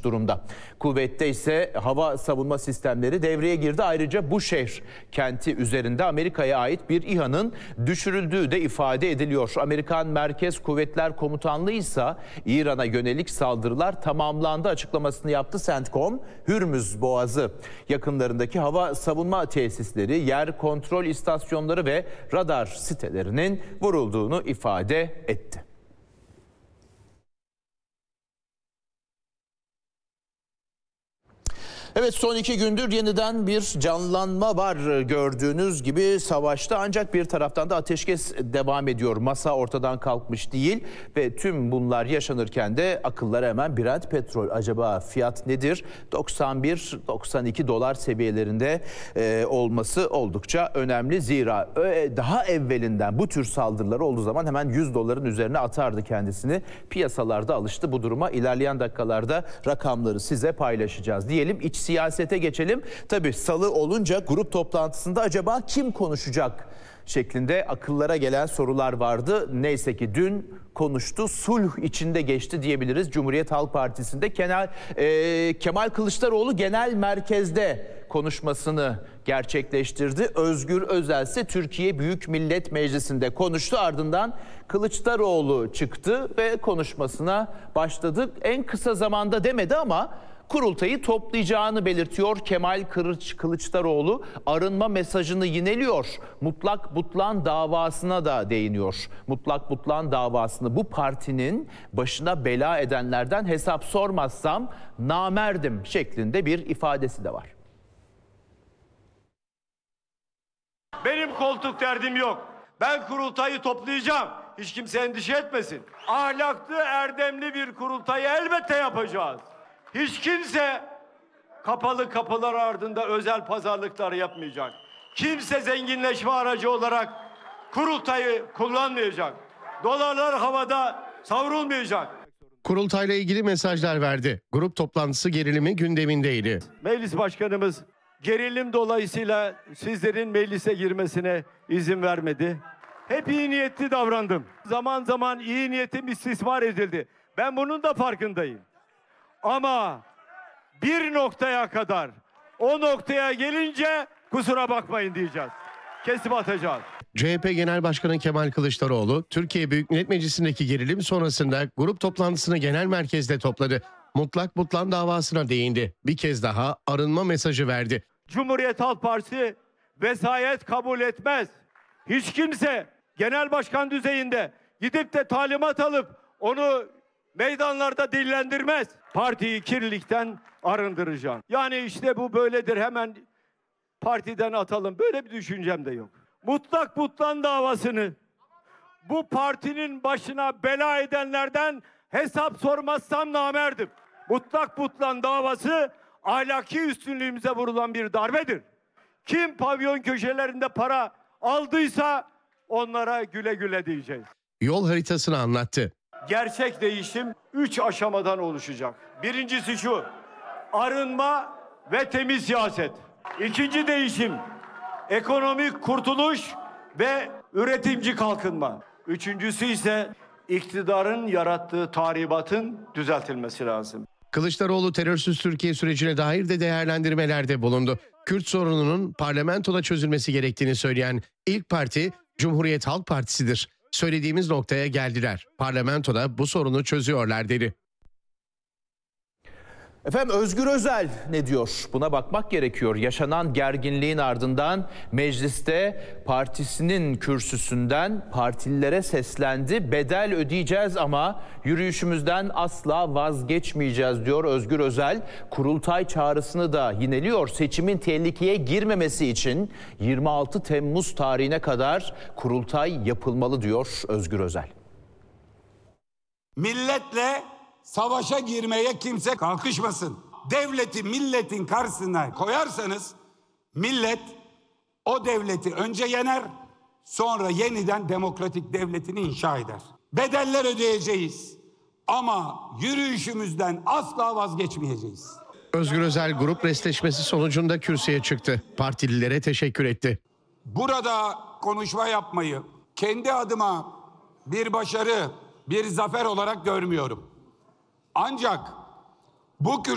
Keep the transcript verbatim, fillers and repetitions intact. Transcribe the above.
durumda. Kuveyt'te ise hava savunma sistemleri devreye girdi. Ayrıca Buşehir kenti üzerinde Amerika'ya ait bir İHA'nın düşürüldüğü de ifade ediliyor. Amerikan Merkez Kuvvetler Komutanlığı ise İran'a yönelik saldırılar tamamlandı açıklamasını yaptı. CENTCOM, Hürmüz Boğazı yakınlarındaki hava savunma tesisleri, yer kontrol istasyonları ve radar sitelerinin vurulduğunu ifade etti. Evet, son iki gündür yeniden bir canlanma var gördüğünüz gibi savaşta, ancak bir taraftan da ateşkes devam ediyor. Masa ortadan kalkmış değil ve tüm bunlar yaşanırken de akıllara hemen Brent petrol. Acaba fiyat nedir? doksan bir doksan iki dolar seviyelerinde e, olması oldukça önemli. Zira e, daha evvelinden bu tür saldırılar olduğu zaman hemen yüz doların üzerine atardı kendisini. Piyasalarda alıştı bu duruma. İlerleyen dakikalarda rakamları size paylaşacağız. Diyelim iç siyasete geçelim. Tabii salı olunca grup toplantısında acaba kim konuşacak şeklinde akıllara gelen sorular vardı. Neyse ki dün konuştu. Sulh içinde geçti diyebiliriz. Cumhuriyet Halk Partisi'nde Kemal, e, Kemal Kılıçdaroğlu genel merkezde konuşmasını gerçekleştirdi. Özgür Özel ise Türkiye Büyük Millet Meclisi'nde konuştu. Ardından Kılıçdaroğlu çıktı ve konuşmasına başladı. En kısa zamanda demedi ama kurultayı toplayacağını belirtiyor Kemal Kılıçdaroğlu. Arınma mesajını yineliyor. Mutlak Butlan davasına da değiniyor. Mutlak Butlan davasını, bu partinin başına bela edenlerden hesap sormazsam namerdim şeklinde bir ifadesi de var. Benim koltuk derdim yok. Ben kurultayı toplayacağım. Hiç kimse endişe etmesin. Ahlaklı, erdemli bir kurultayı elbette yapacağız. Hiç kimse kapalı kapılar ardında özel pazarlıklar yapmayacak. Kimse zenginleşme aracı olarak kurultayı kullanmayacak. Dolarlar havada savrulmayacak. Kurultayla ilgili mesajlar verdi. Grup toplantısı gerilimi gündemindeydi. Meclis Başkanımız gerilim dolayısıyla sizlerin meclise girmesine izin vermedi. Hep iyi niyetli davrandım. Zaman zaman iyi niyetim istismar edildi. Ben bunun da farkındayım. Ama bir noktaya kadar, o noktaya gelince kusura bakmayın diyeceğiz. Kesip atacağız. C H P Genel Başkanı Kemal Kılıçdaroğlu, Türkiye Büyük Millet Meclisi'ndeki gerilim sonrasında grup toplantısını genel merkezde topladı. Mutlak Butlan davasına değindi. Bir kez daha arınma mesajı verdi. Cumhuriyet Halk Partisi vesayet kabul etmez. Hiç kimse genel başkan düzeyinde gidip de talimat alıp onu meydanlarda dillendirmez. Partiyi kirlilikten arındıracağım. Yani işte bu böyledir, hemen partiden atalım. Böyle bir düşüncem de yok. Mutlak Butlan davasını bu partinin başına bela edenlerden hesap sormazsam namerdim. Mutlak Butlan davası ahlaki üstünlüğümüze vurulan bir darbedir. Kim pavyon köşelerinde para aldıysa onlara güle güle diyeceğiz. Yol haritasını anlattı. Gerçek değişim üç aşamadan oluşacak. Birincisi şu: arınma ve temiz siyaset. İkinci değişim ekonomik kurtuluş ve üretimci kalkınma. Üçüncüsü ise iktidarın yarattığı tahribatın düzeltilmesi lazım. Kılıçdaroğlu terörsüz Türkiye sürecine dair de değerlendirmelerde bulundu. Kürt sorununun parlamentoda çözülmesi gerektiğini söyleyen ilk parti Cumhuriyet Halk Partisi'dir. Söylediğimiz noktaya geldiler. Parlamentoda bu sorunu çözüyorlar dedi. Efendim Özgür Özel ne diyor? Buna bakmak gerekiyor. Yaşanan gerginliğin ardından mecliste partisinin kürsüsünden partililere seslendi. Bedel ödeyeceğiz ama yürüyüşümüzden asla vazgeçmeyeceğiz diyor Özgür Özel. Kurultay çağrısını da yineliyor. Seçimin tehlikeye girmemesi için yirmi altı Temmuz tarihine kadar kurultay yapılmalı diyor Özgür Özel. Milletle savaşa girmeye kimse kalkışmasın. Devleti milletin karşısına koyarsanız millet o devleti önce yener, sonra yeniden demokratik devletini inşa eder. Bedeller ödeyeceğiz ama yürüyüşümüzden asla vazgeçmeyeceğiz. Özgür Özel grup restleşmesi sonucunda kürsüye çıktı. Partililere teşekkür etti. Burada konuşma yapmayı kendi adıma bir başarı, bir zafer olarak görmüyorum. Ancak bu